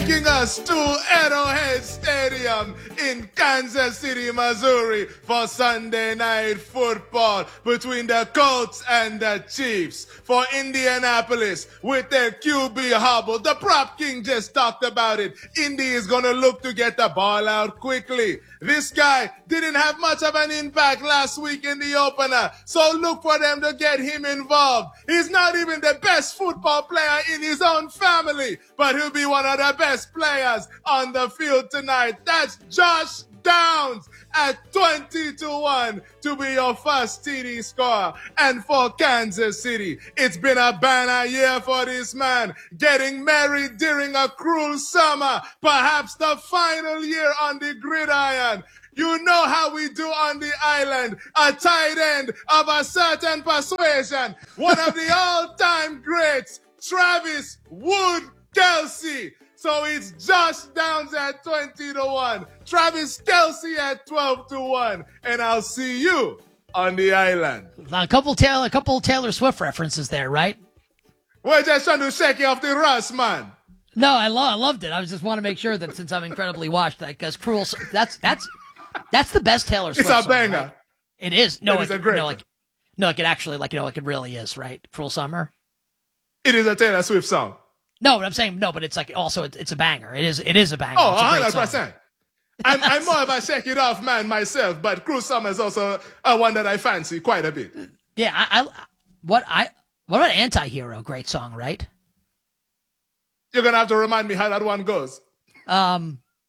taking us to Arrowhead Stadium in Kansas City, Missouri for Sunday night football between the Colts and the Chiefs. For Indianapolis with their QB hobble, the prop king just talked about it. Indy is going to look to get the ball out quickly. This guy didn't have much of an impact last week in the opener, so look for them to get him involved. He's not even the best football player in his own family, but he'll be one of the best players on the field tonight. That's Josh Downs at 20-1 to be your first TD scorer. And for Kansas City, it's been a banner year for this man, getting married during a cruel summer, perhaps the final year on the gridiron. You know how we do on the island, a tight end of a certain persuasion, one of the all-time greats, Travis Wood Kelce. So it's Josh Downs at 20-1, Travis Kelce at 12-1, and I'll see you on the island. A couple Taylor Swift references there, right? We're just trying to shake you off the rust, man. No, I loved it. I was just want to make sure that since I'm incredibly washed, because cruel. That's the best Taylor Swift. It's a song, banger. Right? It is. No, it it actually, it really is, right? Cruel Summer. It is a Taylor Swift song. No, but I'm saying no, but it's like also it's a banger. It is a banger. Oh, 100%. I'm more of a shake it off man myself, but Cruel Summer is also one that I fancy quite a bit. Yeah, what about Anti-Hero? Great song, right? You're gonna have to remind me how that one goes. Da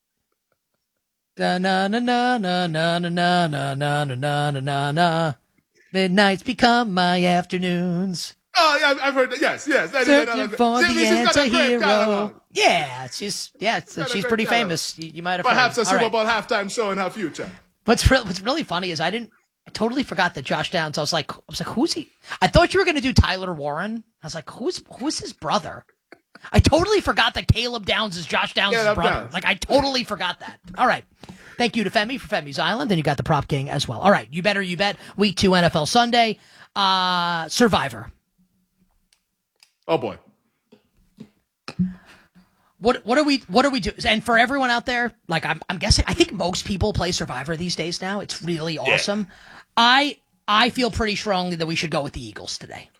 na na na na na na na na na na na na. Midnights become my afternoons. Oh, yeah, I've heard that. Yes. Searching for the anti-hero. Yeah, she's pretty famous. You might have perhaps heard. A Super Bowl halftime show in her future. What's really funny is I totally forgot that Josh Downs. I was like, who's he? I thought you were going to do Tyler Warren. I was like, who's his brother? I totally forgot that Caleb Downs is Josh Downs' brother. Downs. Like, I totally forgot that. All right. Thank you to Femi for Femi's Island. And you got the Prop King as well. All right. You bet. Week 2 NFL Sunday. Survivor. Oh boy. What are we doing? And for everyone out there, like I'm guessing, I think most people play Survivor these days now. It's really awesome. Yeah. I feel pretty strongly that we should go with the Eagles today.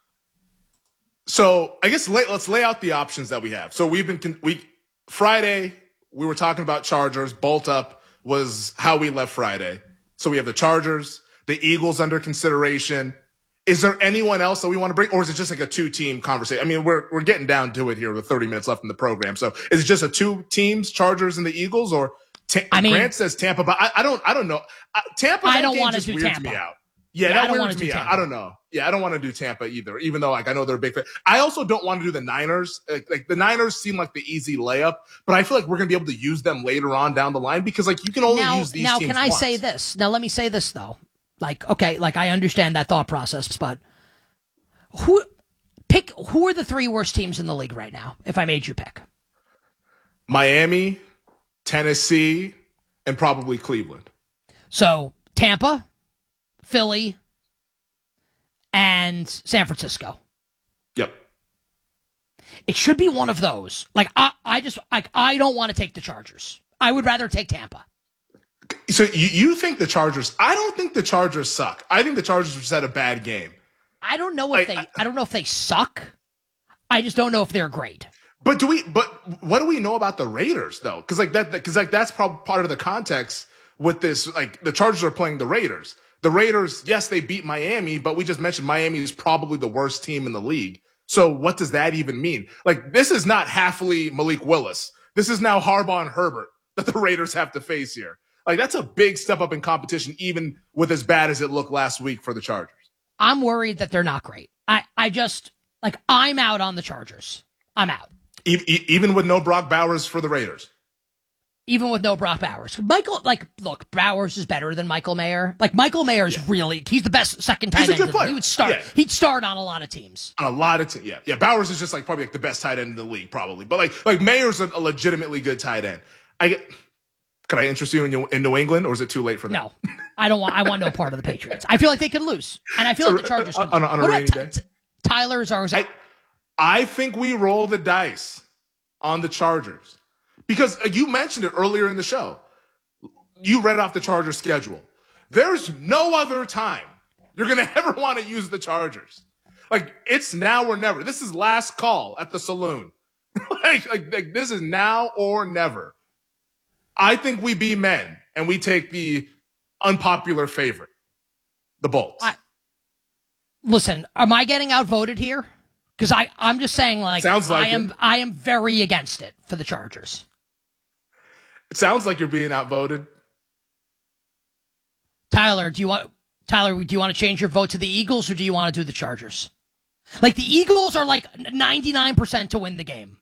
So I guess let's lay out the options that we have. So Friday we were talking about Chargers. Bolt up was how we left Friday. So we have the Chargers, the Eagles under consideration. Is there anyone else that we want to bring, or is it just like a 2-team conversation? I mean, we're getting down to it here with 30 minutes left in the program. So is it just a 2 teams, Chargers and the Eagles, or Grant says Tampa, but I don't know. Tampa. I don't want to do Tampa. Me out. Yeah, that weirds me out. I don't know. Yeah, I don't want to do Tampa either, even though I know they're a big fan. I also don't want to do the Niners. Like the Niners seem like the easy layup, but I feel like we're gonna be able to use them later on down the line because you can only use these teams Now, can I say this? Now, let me say this though. I understand that thought process, but who are the 3 worst teams in the league right now, if I made you pick? Miami, Tennessee, and probably Cleveland. So Tampa, Philly, and San Francisco. Yep. It should be one of those. I don't want to take the Chargers. I would rather take Tampa. So you think the Chargers? I don't think the Chargers suck. I think the Chargers just had a bad game. I don't know if they suck. I just don't know if they're great. But what do we know about the Raiders though? Because that's probably part of the context with this. Like the Chargers are playing the Raiders. The Raiders, yes, they beat Miami, but we just mentioned Miami is probably the worst team in the league. So what does that even mean? Like this is not Halfley, Malik Willis. This is now Harbaugh and Herbert that the Raiders have to face here. Like, that's a big step up in competition, even with as bad as it looked last week for the Chargers. I'm worried that they're not great. I'm out on the Chargers. I'm out. Even with no Brock Bowers for the Raiders. Even with no Brock Bowers. Look, Bowers is better than Michael Mayer. Michael Mayer is he's the best second tight end. He would start. Yeah. He'd start on a lot of teams. On a lot of teams, yeah. Bowers is just probably the best tight end in the league, probably. But Mayer's a legitimately good tight end. Could I interest you in New England, or is it too late for that? No, I don't want. I want no part of the Patriots. I feel like they could lose, and I feel like the Chargers could on a rainy day. Tyler Zarzak. I think we roll the dice on the Chargers. Because you mentioned it earlier in the show. You read off the Chargers schedule. There's no other time you're going to ever want to use the Chargers. Like, it's now or never. This is last call at the saloon. like this is now or never. I think we be men and we take the unpopular favorite, the Bolts. Listen, am I getting outvoted here? Because I'm just saying, like, sounds like I am very against it for the Chargers. It sounds like you're being outvoted. Tyler, do you want to change your vote to the Eagles, or do you want to do the Chargers? Like, the Eagles are like 99% to win the game.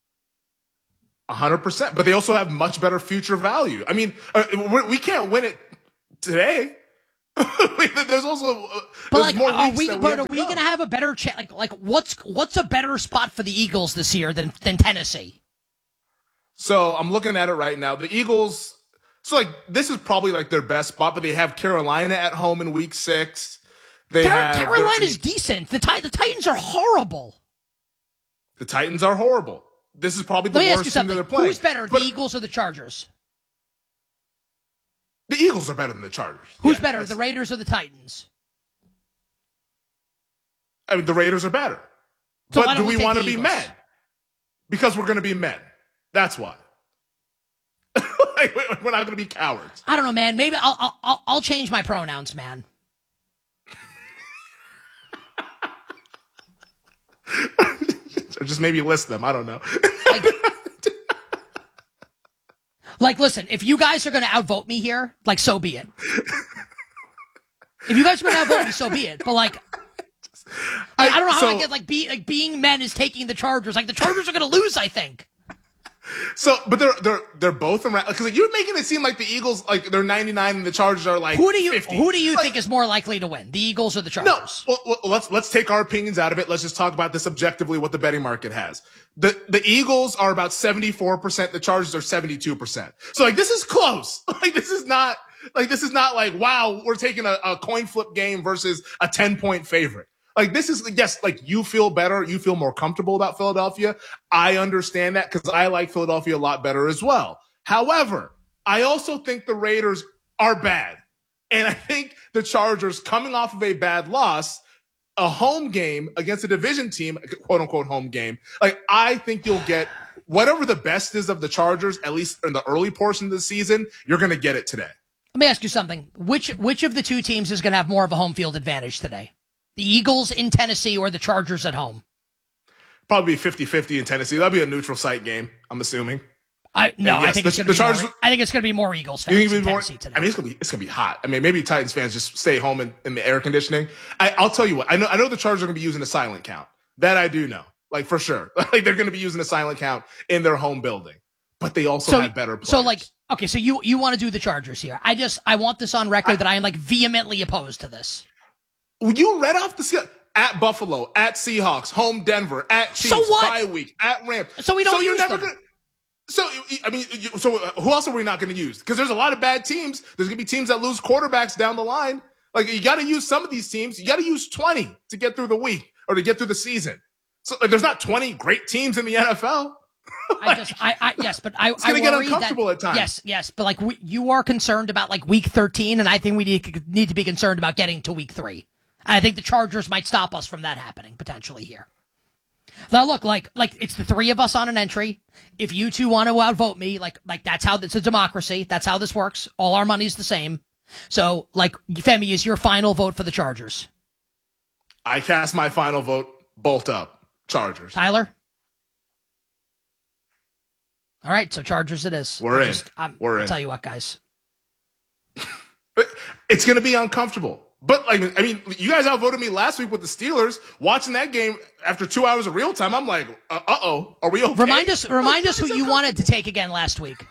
100%, but they also have much better future value. I mean, we can't win it today. There's also but like, more are weeks we going to have a better chance? Like what's a better spot for the Eagles this year than Tennessee? So I'm looking at it right now. The Eagles. So like this is probably like their best spot, but they have Carolina at home in week 6. Carolina's decent. The Titans are horrible. The Titans are horrible. This is probably the worst team that they're playing. Who's better, the Eagles or the Chargers? The Eagles are better than the Chargers. Who's better, the Raiders or the Titans? I mean, the Raiders are better. So but do we want to be men? Because we're going to be men. That's why. We're not going to be cowards. I don't know, man. Maybe I'll change my pronouns, man. Or just maybe list them. I don't know. Like, listen, if you guys are going to outvote me here, like, so be it. If you guys are going to outvote me, so be it. But, like, I don't know how I get, being men is taking the Chargers. Like, the Chargers are going to lose, I think. So, but they're both around, because you're making it seem like the Eagles, like, they're 99 and the Chargers are like 50. Who do you think is more likely to win, the Eagles or the Chargers? No, well, let's take our opinions out of it. Let's just talk about this objectively, what the betting market has. The Eagles are about 74%. The Chargers are 72%. So like, this is close. This is not like, wow, we're taking a coin flip game versus a 10-point favorite. Like, this is, yes, like, you feel better. You feel more comfortable about Philadelphia. I understand that because I like Philadelphia a lot better as well. However, I also think the Raiders are bad. And I think the Chargers, coming off of a bad loss, a home game against a division team, quote unquote home game, like, I think you'll get whatever the best is of the Chargers, at least in the early portion of the season, you're going to get it today. Let me ask you something. Which of the two teams is going to have more of a home field advantage today? The Eagles in Tennessee or the Chargers at home? Probably 50-50 in Tennessee. That'll be a neutral site game, I'm assuming. I think it's going to be more Eagles fans in Tennessee today. I mean, it's going to be hot. I mean, maybe Titans fans just stay home in the air conditioning. I'll tell you what. I know the Chargers are going to be using a silent count. That I do know, like, for sure. Like, they're going to be using a silent count in their home building. But they also have better players. So, like, okay, so you want to do the Chargers here. I want this on record that I am, like, vehemently opposed to this. You read off the at Buffalo, at Seahawks, home Denver, at Chiefs, bye week, at Rams. So we don't use them. So who else are we not going to use? Because there's a lot of bad teams. There's going to be teams that lose quarterbacks down the line. Like, you got to use some of these teams. You got to use 20 to get through the week or to get through the season. So like, there's not 20 great teams in the NFL. Yes, but it's going to get uncomfortable at times. Yes, but like, you are concerned about like week 13, and I think we need to be concerned about getting to week 3. I think the Chargers might stop us from that happening potentially here. Now look, like it's the three of us on an entry. If you two want to outvote me, like that's how it's a democracy. That's how this works. All our money's the same. So like, Femi, is your final vote for the Chargers? I cast my final vote. Bolt up, Chargers. Tyler. All right, so Chargers it is. I'll tell you what, guys. It's going to be uncomfortable. But, like, I mean, you guys outvoted me last week with the Steelers. Watching that game after 2 hours of real time, I'm like, uh-oh, are we okay? Remind us who you wanted to take again last week.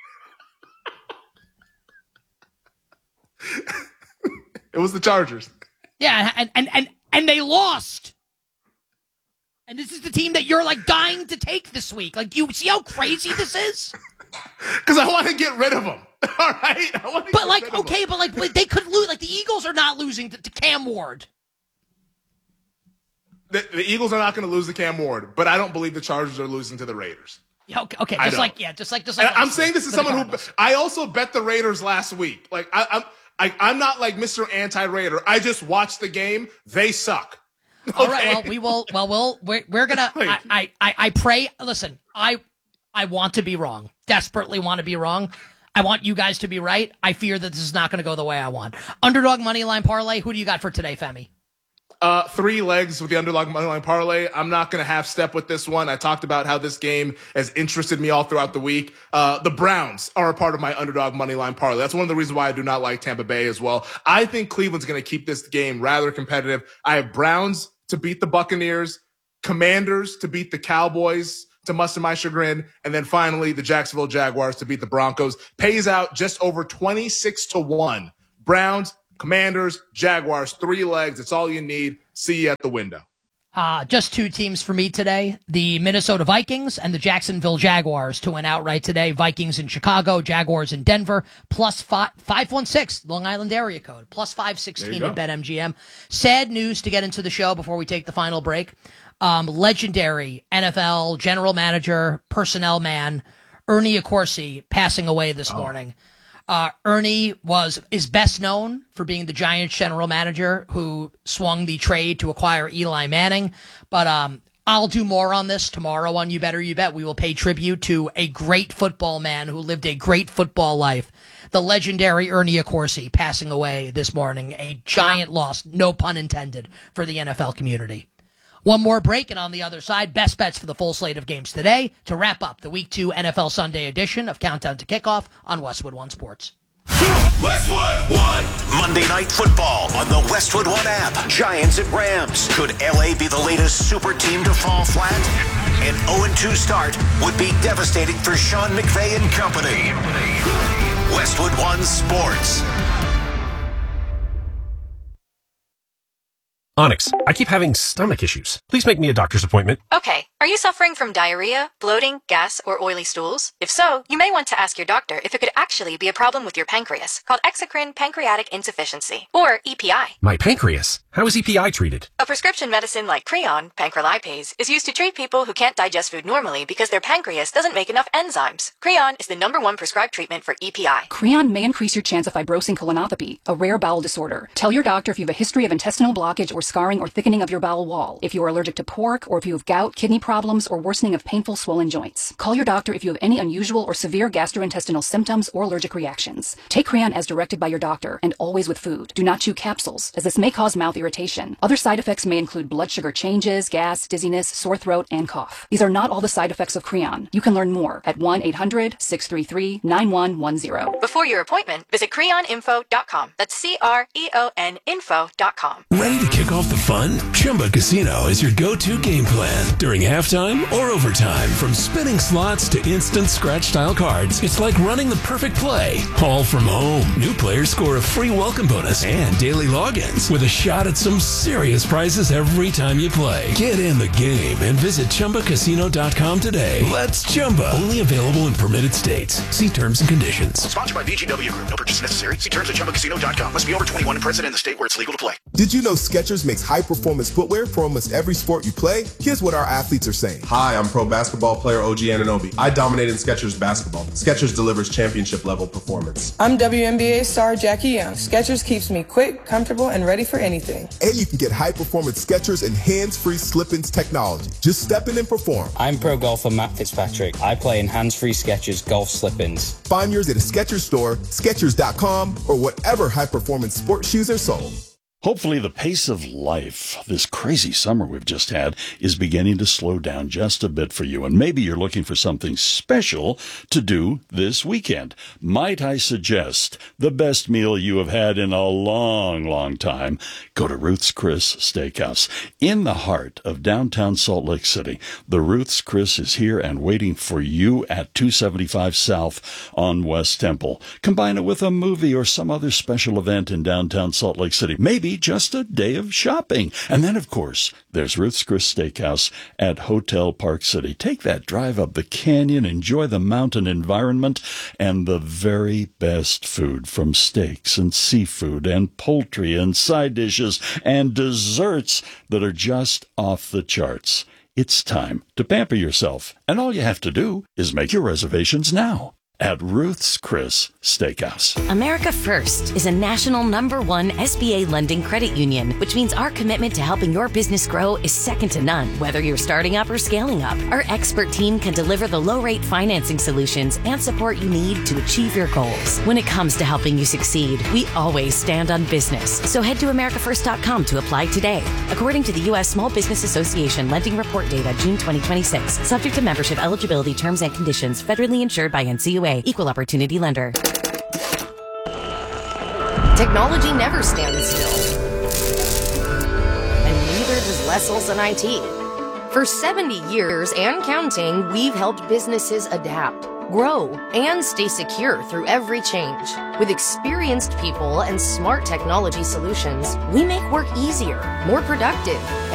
It was the Chargers. Yeah, and they lost. And this is the team that you're, like, dying to take this week. Like, you see how crazy this is? Because I want to get rid of them. All right? But, like, okay, but, like, they could lose. Like, the Eagles are not losing to Cam Ward. The Eagles are not going to lose to Cam Ward, but I don't believe the Chargers are losing to the Raiders. Okay. Just like. I'm saying this is someone who I also bet the Raiders last week. Like I'm not like Mr. Anti-Raider. I just watched the game. They suck. Okay? All right. We're gonna. I pray. Listen, I want to be wrong. Desperately want to be wrong. I want you guys to be right. I fear that this is not going to go the way I want. Underdog moneyline parlay. Who do you got for today, Femi? 3 legs with the underdog moneyline parlay. I'm not going to half step with this one. I talked about how this game has interested me all throughout the week. The Browns are a part of my underdog moneyline parlay. That's one of the reasons why I do not like Tampa Bay as well. I think Cleveland's going to keep this game rather competitive. I have Browns to beat the Buccaneers, Commanders to beat the Cowboys, to much to my chagrin, and then finally the Jacksonville Jaguars to beat the Broncos. Pays out just over 26-1. Browns, Commanders, Jaguars, 3 legs. It's all you need. See you at the window. Just 2 teams for me today. The Minnesota Vikings and the Jacksonville Jaguars to win outright today. Vikings in Chicago, Jaguars in Denver, plus 516, Long Island area code, plus 516 at BetMGM. Sad news to get into the show before we take the final break. Legendary NFL general manager, personnel man, Ernie Accorsi passing away this morning. Ernie is best known for being the Giants general manager who swung the trade to acquire Eli Manning. But I'll do more on this tomorrow on You Better You Bet. We will pay tribute to a great football man who lived a great football life. The legendary Ernie Accorsi passing away this morning. A giant loss, no pun intended, for the NFL community. One more break, and on the other side, best bets for the full slate of games today to wrap up the Week 2 NFL Sunday edition of Countdown to Kickoff on Westwood One Sports. Westwood One. Monday Night Football on the Westwood One app. Giants at Rams. Could LA be the latest super team to fall flat? An 0-2 start would be devastating for Sean McVay and company. Westwood One Sports. Onyx, I keep having stomach issues. Please make me a doctor's appointment. Okay. Are you suffering from diarrhea, bloating, gas, or oily stools? If so, you may want to ask your doctor if it could actually be a problem with your pancreas, called exocrine pancreatic insufficiency, or EPI. My pancreas? How is EPI treated? A prescription medicine like Creon, pancrelipase, is used to treat people who can't digest food normally because their pancreas doesn't make enough enzymes. Creon is the #1 prescribed treatment for EPI. Creon may increase your chance of fibrosing colonopathy, a rare bowel disorder. Tell your doctor if you have a history of intestinal blockage or scarring or thickening of your bowel wall, if you are allergic to pork, or if you have gout, kidney problems, or worsening of painful swollen joints. Call your doctor if you have any unusual or severe gastrointestinal symptoms or allergic reactions. Take Creon as directed by your doctor, and always with food. Do not chew capsules, as this may cause mouth irritation. Other side effects may include blood sugar changes, gas, dizziness, sore throat, and cough. These are not all the side effects of Creon. You can learn more at 1-800-633-9110. Before your appointment, visit creoninfo.com. That's CREON info.com. Ready to kick off the fun? Chumba Casino is your go-to game plan during halftime or overtime. From spinning slots to instant scratch-style cards, it's like running the perfect play, all from home. New players score a free welcome bonus and daily logins with a shot at some serious prizes every time you play. Get in the game and visit ChumbaCasino.com today. Let's Chumba. Only available in permitted states. See terms and conditions. Sponsored by VGW Group. No purchase necessary. See terms at ChumbaCasino.com. Must be over 21 and present in the state where it's legal to play. Did you know Skechers makes high-performance footwear for almost every sport you play? Here's what our athletes are saying. Hi, I'm pro basketball player OG Anunoby. I dominate in Skechers basketball. Skechers delivers championship-level performance. I'm WNBA star Jackie Young. Skechers keeps me quick, comfortable, and ready for anything. And you can get high-performance Skechers and hands-free slip-ins technology. Just step in and perform. I'm pro golfer Matt Fitzpatrick. I play in hands-free Skechers golf slip-ins. Find yours at a Skechers store, Skechers.com, or whatever high-performance sports shoes are sold. Hopefully the pace of life, this crazy summer we've just had, is beginning to slow down just a bit for you. And maybe you're looking for something special to do this weekend. Might I suggest the best meal you have had in a long, long time? Go to Ruth's Chris Steakhouse. In the heart of downtown Salt Lake City, the Ruth's Chris is here and waiting for you at 275 South on West Temple. Combine it with a movie or some other special event in downtown Salt Lake City. Maybe just a day of shopping. And then, of course, there's Ruth's Chris Steakhouse at Hotel Park City. Take that drive up the canyon, enjoy the mountain environment, and the very best food, from steaks and seafood and poultry and side dishes and desserts that are just off the charts. It's time to pamper yourself, and all you have to do is make your reservations now at Ruth's Chris Steakhouse. America First is a national #1 SBA lending credit union, which means our commitment to helping your business grow is second to none, whether you're starting up or scaling up. Our expert team can deliver the low-rate financing solutions and support you need to achieve your goals. When it comes to helping you succeed, we always stand on business. So head to americafirst.com to apply today. According to the U.S. Small Business Association Lending Report Data, June 2026, subject to membership eligibility terms and conditions, federally insured by NCUA. Equal Opportunity Lender. Technology never stands still. And neither does Les Olson IT. For 70 years and counting, we've helped businesses adapt, grow, and stay secure through every change. With experienced people and smart technology solutions, we make work easier, more productive,